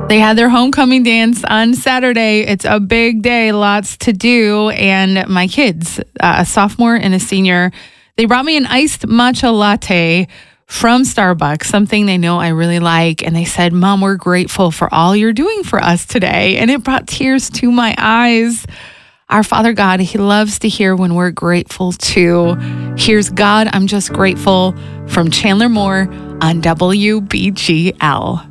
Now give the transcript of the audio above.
They had their homecoming dance on Saturday. It's a big day, lots to do. And my kids, a sophomore and a senior, they brought me an iced matcha latte from Starbucks, something they know I really like. And they said, Mom, we're grateful for all you're doing for us today. And it brought tears to my eyes. Our Father God, He loves to hear when we're grateful too. Here's God, I'm Just Grateful from Chandler Moore on WBGL.